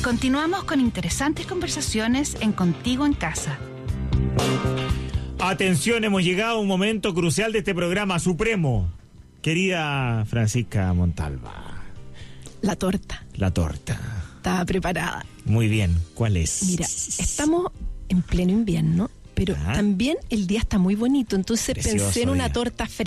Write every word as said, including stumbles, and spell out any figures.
Continuamos con interesantes conversaciones en Contigo en Casa. Atención, hemos llegado a un momento crucial de este programa supremo. Querida Francisca Montalva. La torta. La torta. Estaba preparada. Muy bien, ¿cuál es? Mira, estamos en pleno invierno, pero ah. también el día está muy bonito, entonces Precioso pensé en una día. torta fresca.